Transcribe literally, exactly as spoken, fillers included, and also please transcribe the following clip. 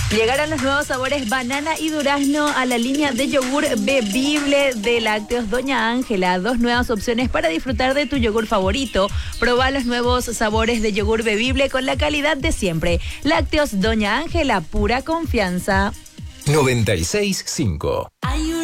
Llegaron los nuevos sabores banana y durazno a la línea de yogur bebible de Lácteos Doña Ángela. Dos nuevas opciones para disfrutar de tu yogur favorito. Proba los nuevos sabores de yogur bebible con la calidad de siempre. Lácteos Doña Ángela, pura confianza. noventa y seis punto cinco